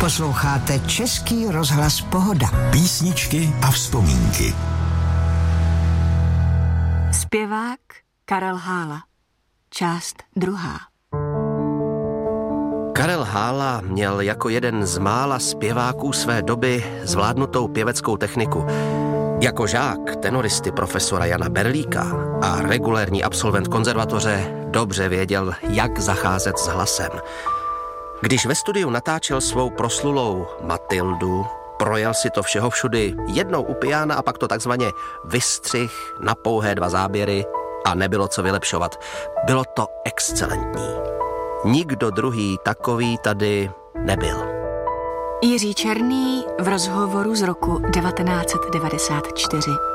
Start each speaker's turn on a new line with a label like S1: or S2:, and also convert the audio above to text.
S1: Posloucháte Český rozhlas Pohoda.
S2: Písničky a vzpomínky.
S3: Zpěvák Karel Hála. Část 2.
S4: Karel Hála měl jako jeden z mála zpěváků své doby zvládnutou pěveckou techniku. Jako žák tenoristy profesora Jana Berlíka a regulérní absolvent konzervatoře dobře věděl, jak zacházet s hlasem. Když ve studiu natáčel svou proslulou Matildu, projel si to všeho všudy, jednou u piana a pak to takzvaně vystřih na pouhé 2 záběry a nebylo co vylepšovat. Bylo to excelentní. Nikdo druhý takový tady nebyl.
S3: Jiří Černý v rozhovoru z roku 1994.